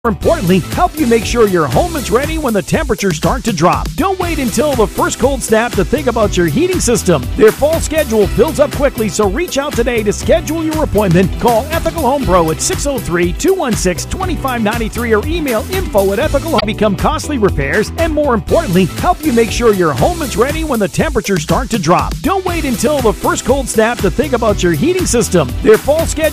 More importantly, help you make sure your home is ready when the temperatures start to drop. Don't wait until the first cold snap to think about your heating system. Their fall schedule fills up quickly, so reach out today to schedule your appointment. Call Ethical Home Pro at 603-216-2593 or email info@Ethical Home. Become costly repairs and, more importantly, help you make sure your home is ready when the temperatures start to drop. Don't wait until the first cold snap to think about your heating system. Their fall schedule